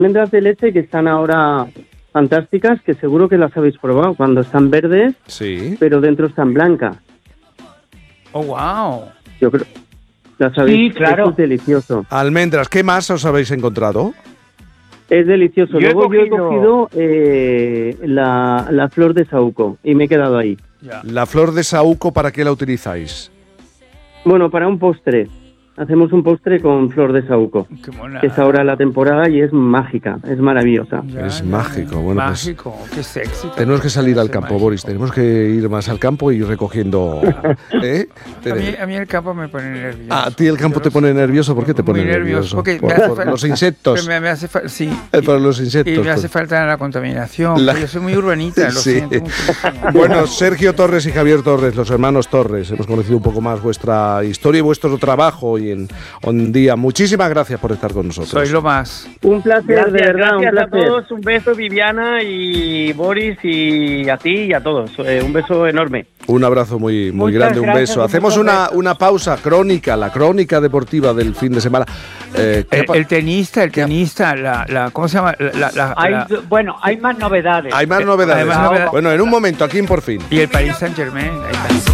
almendras de leche que están ahora fantásticas, que seguro que las habéis probado, cuando están verdes, Sí. pero dentro están blancas. Oh, wow. Yo creo, las habéis, Sí, claro. eso es delicioso. Almendras, ¿qué más os habéis encontrado? Es delicioso. Yo he Luego yo he cogido- cogido la flor de saúco y me he quedado ahí. Ya. La flor de saúco, ¿para qué la utilizáis? Bueno, para un postre. Hacemos un postre con flor de saúco, Qué mona. que es ahora la temporada y es mágica, es maravillosa. Ya, Es ya, mágico, ya. bueno, pues Mágico, qué sexy. Tenemos que salir al campo, Mágico. Boris. Tenemos que ir más al campo y ir recogiendo. ¿eh? A mí el campo me pone nervioso. Ah, ¿a ti el campo Yo te no pone sé. nervioso? ¿Por qué te pone Muy nervioso? Porque Por- me hace por falta- los insectos. Me hace sí. Por los insectos. Y me hace pues. falta la contaminación. La- Yo soy muy urbanita, lo Sí. siento mucho. Bueno, Sergio Torres y Javier Torres, los hermanos Torres, hemos conocido un poco más vuestra historia y vuestro trabajo hoy en On Día. Muchísimas gracias por estar con nosotros. Soy lo más. Un placer, de verdad, un gracias a placer. todos. Un beso, Viviana y Boris, y a ti y a todos. Un beso enorme. Un abrazo muy Muchas grande, un gracias, beso. un Hacemos beso. una pausa crónica, la crónica deportiva del fin de semana. El tenista, ¿cómo se llama? Bueno, hay más novedades. Hay más novedades. Hay más novedades. Bueno, en un momento, aquí en Por Fin. Y el Paris Saint-Germain. Ahí está.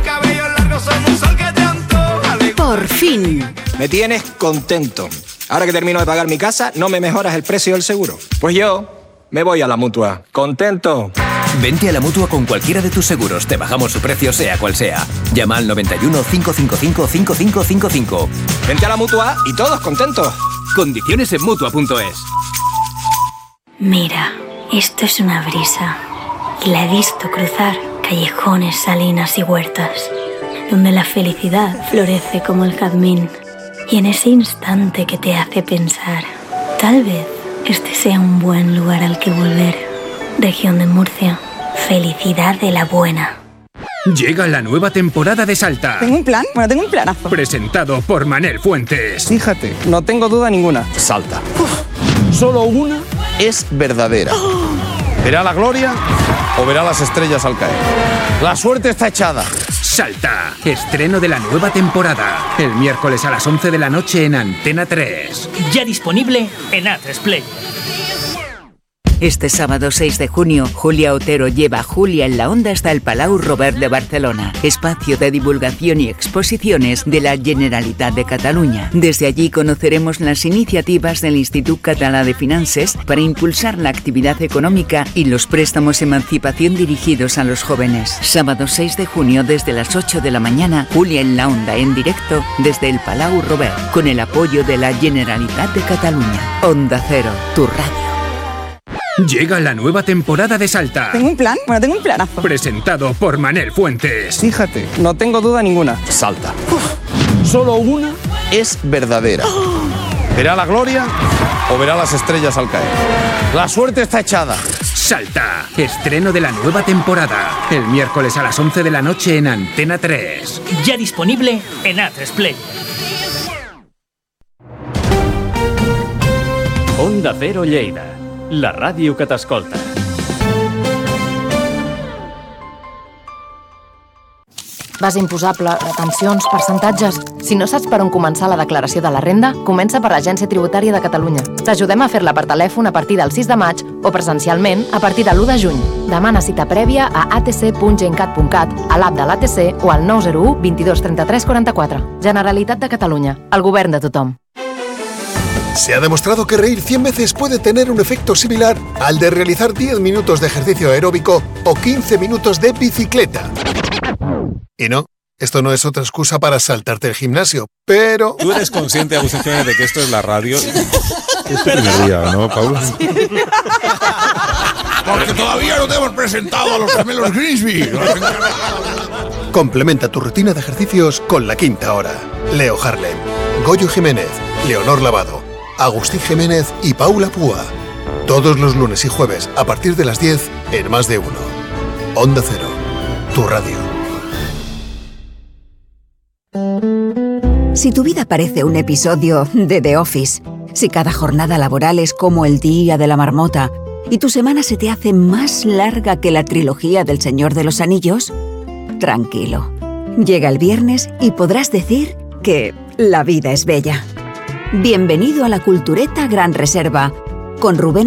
Por fin. Me tienes contento. Ahora que termino de pagar mi casa, ¿no me mejoras el precio del seguro? Pues yo me voy a la Mutua. ¿Contento? Vente a la Mutua con cualquiera de tus seguros. Te bajamos su precio sea cual sea. Llama al 91 555 5555. Vente a la Mutua y todos contentos. Condiciones en Mutua.es. Mira, esto es una brisa. Y la he visto cruzar callejones, salinas y huertas, donde la felicidad florece como el jazmín. Y en ese instante que te hace pensar, tal vez este sea un buen lugar al que volver. Región de Murcia, felicidad de la buena. Llega la nueva temporada de Salta. ¿Tengo un plan? Bueno, tengo un planazo. Presentado por Manel Fuentes. Fíjate, no tengo duda ninguna. Salta. Solo una es verdadera. ¿Verá la gloria o verá las estrellas al caer? La suerte está echada. Salta. Estreno de la nueva temporada. El miércoles a las 11 de la noche en Antena 3. Ya disponible en A3 Player. Este sábado 6 de junio, Julia Otero lleva a Julia en la Onda hasta el Palau Robert de Barcelona, espacio de divulgación y exposiciones de la Generalitat de Cataluña. Desde allí conoceremos las iniciativas del Institut Català de Finances para impulsar la actividad económica y los préstamos emancipación dirigidos a los jóvenes. Sábado 6 de junio desde las 8 de la mañana, Julia en la Onda en directo desde el Palau Robert, con el apoyo de la Generalitat de Cataluña. Onda Cero, tu radio. Llega la nueva temporada de Salta. ¿Tengo un plan? Bueno, tengo un planazo. Presentado por Manel Fuentes. Fíjate, no tengo duda ninguna. Salta. Solo una es verdadera. ¿Verá la gloria o verá las estrellas al caer? La suerte está echada. Salta. Estreno de la nueva temporada. El miércoles a las 11 de la noche en Antena 3. Ya disponible en A3 Player. Onda Cero Lleida, la ràdio que t'escolta. Base imposable, pensions, percentatges... Si no saps per on començar la declaració de la renda, comença per l'Agència Tributària de Catalunya. T'ajudem a fer-la per telèfon a partir del 6 de maig o presencialment a partir de l'1 de juny. Demana cita prèvia a atc.gencat.cat, a l'app de l'ATC o al 901 22 33 44. Generalitat de Catalunya, el govern de tothom. Se ha demostrado que reír 100 veces puede tener un efecto similar al de realizar 10 minutos de ejercicio aeróbico o 15 minutos de bicicleta. Y no, esto no es otra excusa para saltarte el gimnasio, pero... ¿Tú eres consciente, Agustín Jiménez, de que esto es la radio? Es el primer día, ¿no, Paula? Porque todavía no te hemos presentado a los gemelos Grimsby. Complementa tu rutina de ejercicios con La Quinta Hora. Leo Harlem, Goyo Jiménez, Leonor Lavado, Agustín Jiménez y Paula Púa. Todos los lunes y jueves a partir de las 10 en Más de Uno. Onda Cero, tu radio. Si tu vida parece un episodio de The Office, si cada jornada laboral es como el día de la marmota y tu semana se te hace más larga que la trilogía del Señor de los Anillos, tranquilo. Llega el viernes y podrás decir que la vida es bella. Bienvenido a la Cultureta Gran Reserva, con Rubén